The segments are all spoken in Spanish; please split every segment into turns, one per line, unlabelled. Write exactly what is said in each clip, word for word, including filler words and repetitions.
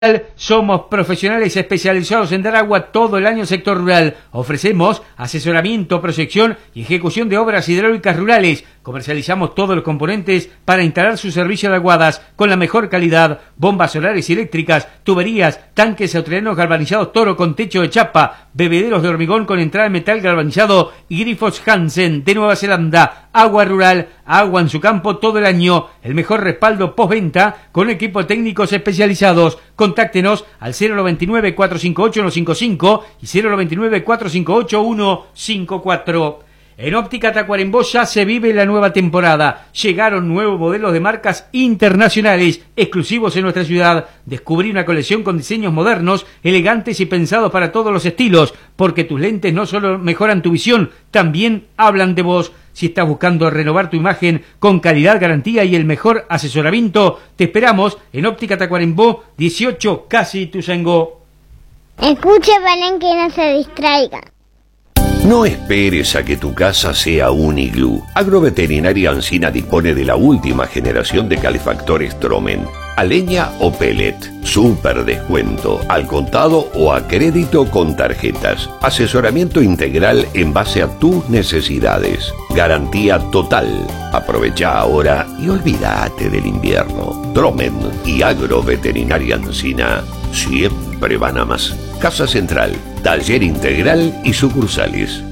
Somos profesionales especializados en dar agua todo el año al sector rural. Ofrecemos asesoramiento, proyección y ejecución de obras hidráulicas rurales. Comercializamos todos los componentes para instalar su servicio de aguadas con la mejor calidad, bombas solares y eléctricas, tuberías, tanques australianos galvanizados Toro con techo de chapa, bebederos de hormigón con entrada de metal galvanizado y grifos Hansen de Nueva Zelanda. Agua rural, agua en su campo todo el año. El mejor respaldo postventa con equipos técnicos especializados. Contáctenos al cero noventa y nueve, cuatro cinco ocho, uno cinco cinco y cero noventa y nueve, cuatro cinco ocho, uno cinco cuatro. En Óptica Tacuarembó ya se vive la nueva temporada. Llegaron nuevos modelos de marcas internacionales exclusivos en nuestra ciudad. Descubrí una colección con diseños modernos, elegantes y pensados para todos los estilos, porque tus lentes no solo mejoran tu visión, también hablan de vos. Si estás buscando renovar tu imagen con calidad, garantía y el mejor asesoramiento, te esperamos en Óptica Tacuarembó dieciocho, casi Ituzaingó.
Escuche, Belén, que no se distraiga.
No esperes a que tu casa sea un iglú. Agroveterinaria Ancina dispone de la última generación de calefactores Tromen. A leña o pellet. Súper descuento. Al contado o a crédito con tarjetas. Asesoramiento integral en base a tus necesidades. Garantía total. Aprovecha ahora y olvídate del invierno. Tromen y Agroveterinaria Ancina siempre van a más. Casa Central, taller integral y sucursales.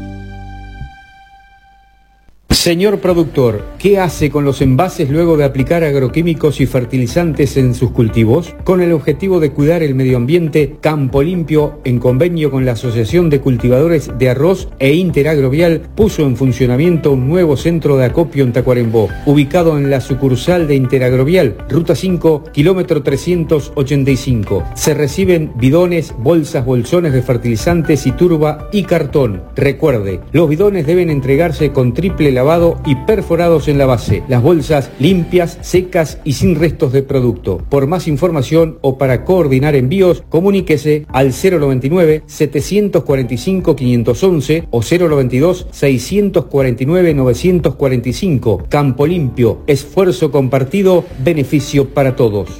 Señor productor, ¿qué hace con los envases luego de aplicar agroquímicos y fertilizantes en sus cultivos? Con el objetivo de cuidar el medio ambiente, Campo Limpio, en convenio con la Asociación de Cultivadores de Arroz e Interagrovial, puso en funcionamiento un nuevo centro de acopio en Tacuarembó, ubicado en la sucursal de Interagrovial, Ruta cinco, kilómetro trescientos ochenta y cinco. Se reciben bidones, bolsas, bolsones de fertilizantes y turba y cartón. Recuerde, los bidones deben entregarse con triple lavado y perforados en la base. Las bolsas limpias, secas y sin restos de producto. Por más información o para coordinar envíos, comuníquese al cero noventa y nueve, setecientos cuarenta y cinco, quinientos once o cero noventa y dos, seiscientos cuarenta y nueve, novecientos cuarenta y cinco. Campo Limpio, esfuerzo compartido, beneficio para todos.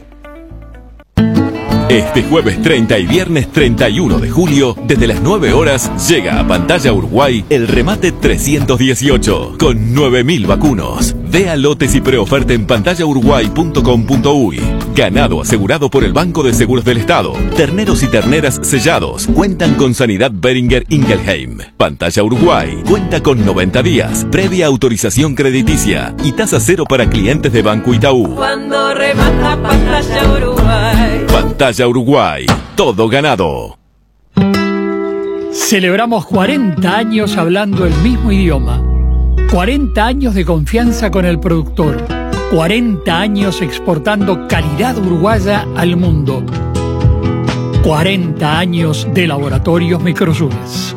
Este jueves treinta y viernes treinta y uno de julio, desde las nueve horas, llega a Pantalla Uruguay el remate trescientos dieciocho, con nueve mil vacunos. Vea lotes y preoferta en pantalla uruguay punto com punto uy. Ganado asegurado por el Banco de Seguros del Estado. Terneros y terneras sellados. Cuentan con Sanidad Beringer Ingelheim. Pantalla Uruguay cuenta con noventa días, previa autorización crediticia y tasa cero para clientes de Banco Itaú.
Cuando remata Pantalla Uruguay.
Pantalla Uruguay, todo ganado.
Celebramos cuarenta años hablando el mismo idioma. cuarenta años de confianza con el productor. cuarenta años exportando calidad uruguaya al mundo. cuarenta años de Laboratorios Microsures.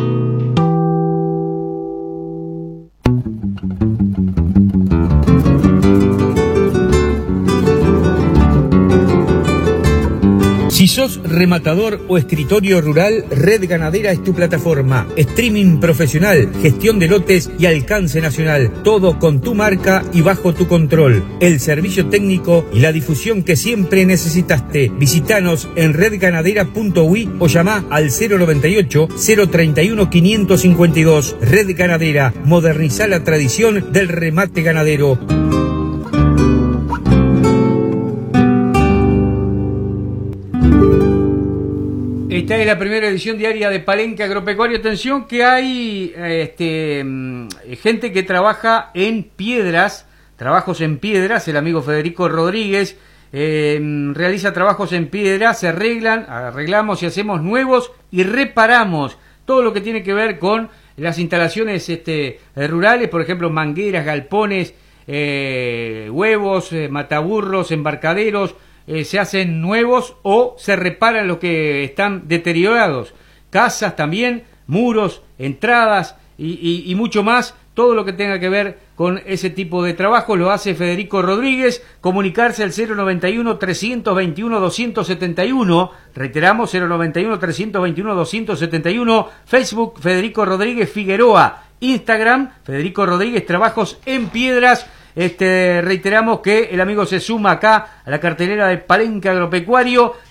Si sos rematador o escritorio rural, Red Ganadera es tu plataforma. Streaming profesional, gestión de lotes y alcance nacional. Todo con tu marca y bajo tu control. El servicio técnico y la difusión que siempre necesitaste. Visítanos en red ganadera punto uy o llama al cero noventa y ocho, cero treinta y uno, quinientos cincuenta y dos. Red Ganadera, moderniza la tradición del remate ganadero.
Esta es la primera edición diaria de Palenque Agropecuario. Atención que hay este, gente que trabaja en piedras, trabajos en piedras. El amigo Federico Rodríguez eh, realiza trabajos en piedras, se arreglan, arreglamos y hacemos nuevos y reparamos todo lo que tiene que ver con las instalaciones este, rurales, por ejemplo, mangueras, galpones, eh, huevos, eh, mataburros, embarcaderos. Eh, se hacen nuevos o se reparan los que están deteriorados. Casas también, muros, entradas y, y, y mucho más. Todo lo que tenga que ver con ese tipo de trabajo lo hace Federico Rodríguez. Comunicarse al cero noventa y uno, trescientos veintiuno, doscientos setenta y uno. Reiteramos, cero noventa y uno, trescientos veintiuno, doscientos setenta y uno. Facebook, Federico Rodríguez Figueroa. Instagram, Federico Rodríguez Trabajos en Piedras. Este, reiteramos que el amigo se suma acá a la cartelera del Palenque Agropecuario